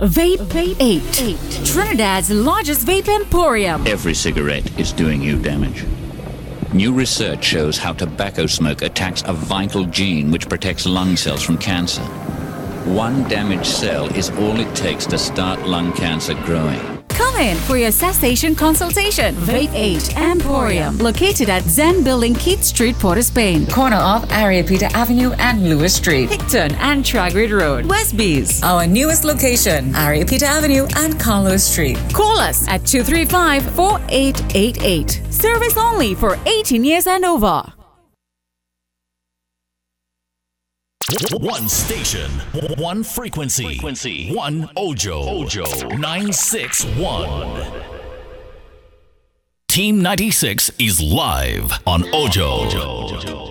Vape 8. Trinidad's largest vape emporium. Every cigarette is doing you damage. New research shows how tobacco smoke attacks a vital gene which protects lung cells from cancer. One damaged cell is all it takes to start lung cancer growing. Come in for your cessation consultation. Vape 8 Emporium, located at Zen Building, Keith Street, Port of Spain. Corner of Ariapita Avenue and Lewis Street. Hickton and Tragrid Road, Westbees. Our newest location, Ariapita Avenue and Carlos Street. Call us at 235-4888. Service only for 18 years and over. One station, one frequency, one Ojo 961. Team 96 is live on Ojo.